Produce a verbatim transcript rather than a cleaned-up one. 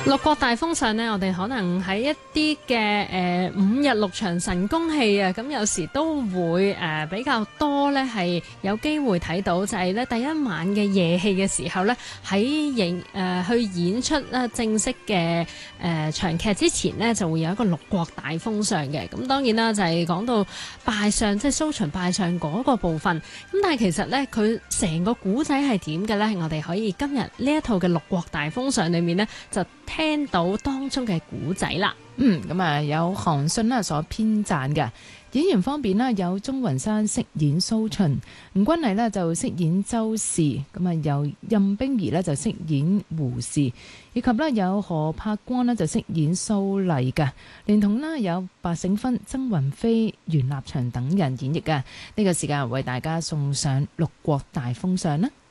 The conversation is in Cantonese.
六國大封相呢，我哋可能喺一啲嘅誒五日六場神功戲啊，咁有時都會誒、呃、比較多呢，係有機會睇到，就係呢第一晚嘅夜戲嘅時候呢，喺影誒去演出啦正式嘅誒、呃、長劇之前呢，就會有一個六國大封相嘅。咁當然啦，就係、是、講到拜相，即係蘇秦拜相嗰個部分。咁但係其實呢，佢成個古仔係點嘅呢？我哋可以今日呢一套嘅六國大封相裏面呢，就聽到當中嘅古仔啦。 嗯，咁啊有韓信啦所編撰嘅。演員方面啦，有鍾雲山飾演蘇秦，吳君麗呢就飾演周氏，咁啊有任冰兒呢就飾演胡氏，以及呢有何柏光呢就飾演蘇麗嘅，連同呢有白勝芬、曾雲飛、袁立祥等人演繹嘅。呢、這個時間為大家送上六國大封相啦。